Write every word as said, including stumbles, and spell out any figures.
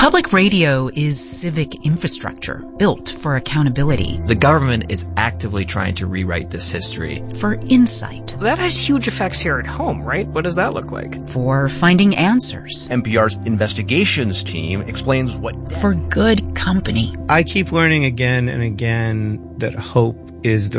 Public radio is civic infrastructure built for accountability. The government is actively trying to rewrite this history. For insight. That has huge effects here at home, right? What does that look like? For finding answers. N P R's investigations team explains what... For good company. I keep learning again and again that hope is the